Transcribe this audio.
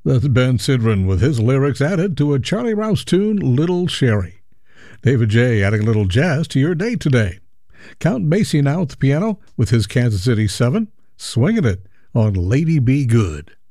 That's Ben Sidran with his lyrics added to a Charlie Rouse tune, Little Sherry. David J. adding a little jazz to your day today. Count Basie now at the piano with his Kansas City 7, swinging it on Lady Be Good.